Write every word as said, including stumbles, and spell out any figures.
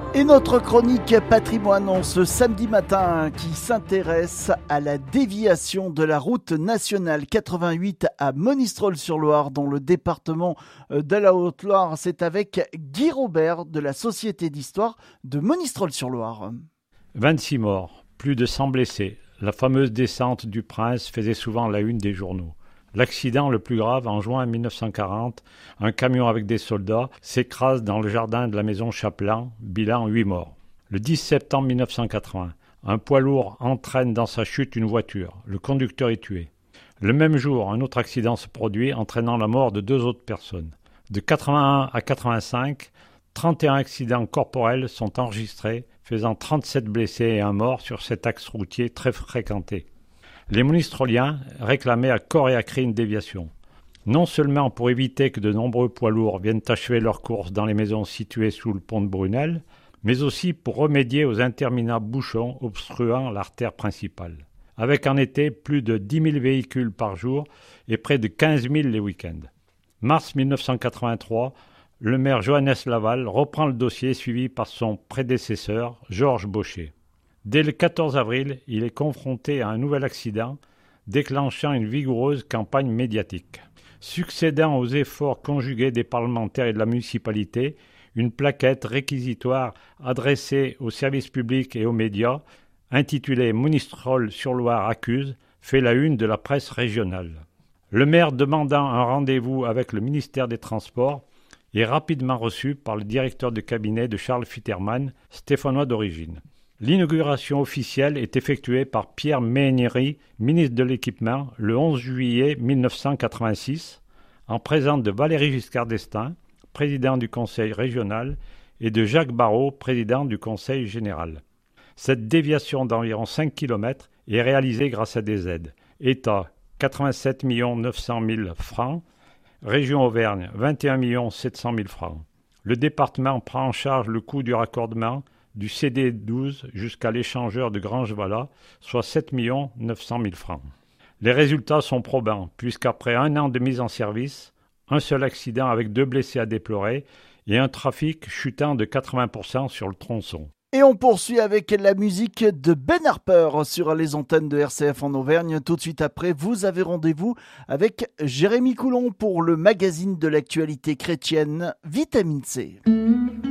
Et notre chronique patrimoine en ce samedi matin qui s'intéresse à la déviation de la route nationale quatre-vingt-huit à Monistrol-sur-Loire dans le département de la Haute-Loire. C'est avec Guy Robert de la Société d'Histoire de Monistrol-sur-Loire. vingt-six morts, plus de cent blessés. La fameuse descente du Prince faisait souvent la une des journaux. L'accident le plus grave, en juin mille neuf cent quarante, un camion avec des soldats s'écrase dans le jardin de la maison Chapelain, bilan huit morts. Le dix septembre mille neuf cent quatre-vingts, un poids lourd entraîne dans sa chute une voiture. Le conducteur est tué. Le même jour, un autre accident se produit, entraînant la mort de deux autres personnes. De quatre-vingt-un à quatre-vingt-cinq, trente et un accidents corporels sont enregistrés, faisant trente-sept blessés et un mort sur cet axe routier très fréquenté. Les monistroliens réclamaient à corps et à cri une déviation. Non seulement pour éviter que de nombreux poids lourds viennent achever leur course dans les maisons situées sous le pont de Brunel, mais aussi pour remédier aux interminables bouchons obstruant l'artère principale. Avec en été plus de dix mille véhicules par jour et près de quinze mille les week-ends. Mars mille neuf cent quatre-vingt-trois, le maire Johannes Laval reprend le dossier suivi par son prédécesseur, Georges Baucher. Dès le quatorze avril, il est confronté à un nouvel accident, déclenchant une vigoureuse campagne médiatique. Succédant aux efforts conjugués des parlementaires et de la municipalité, une plaquette réquisitoire adressée aux services publics et aux médias, intitulée « Monistrol-sur-Loire accuse », fait la une de la presse régionale. Le maire demandant un rendez-vous avec le ministère des Transports est rapidement reçu par le directeur de cabinet de Charles Fitterman, stéphanois d'origine. L'inauguration officielle est effectuée par Pierre Méhaignerie, ministre de l'Équipement, le onze juillet mille neuf cent quatre-vingt-six, en présence de Valéry Giscard d'Estaing, président du Conseil régional, et de Jacques Barrot, président du Conseil général. Cette déviation d'environ cinq kilomètres est réalisée grâce à des aides. État, quatre-vingt-sept millions neuf cent mille francs. Région Auvergne, vingt et un millions sept cent mille francs. Le département prend en charge le coût du raccordement du C D douze jusqu'à l'échangeur de Grange-Valat, soit sept millions neuf cent mille francs. Les résultats sont probants, puisqu'après un an de mise en service, un seul accident avec deux blessés à déplorer et un trafic chutant de quatre-vingts pour cent sur le tronçon. Et on poursuit avec la musique de Ben Harper sur les antennes de R C F en Auvergne. Tout de suite après, vous avez rendez-vous avec Jérémy Coulon pour le magazine de l'actualité chrétienne Vitamine C.